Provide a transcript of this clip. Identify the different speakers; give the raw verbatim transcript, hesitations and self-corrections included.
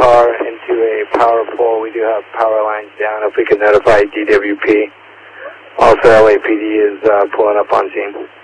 Speaker 1: car into a power pole. We do have power lines down. If we can notify D W P. Also, L A P D is uh, pulling up on scene.